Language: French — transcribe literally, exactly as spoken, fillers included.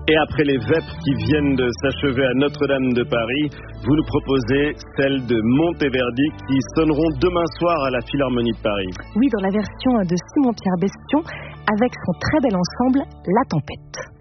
Et après les Vêpres qui viennent de s'achever à Notre-Dame de Paris, vous nous proposez celles de Monteverdi qui sonneront demain soir à la Philharmonie de Paris. Oui, dans la version de Simon-Pierre Bestion, avec son très bel ensemble La Tempête.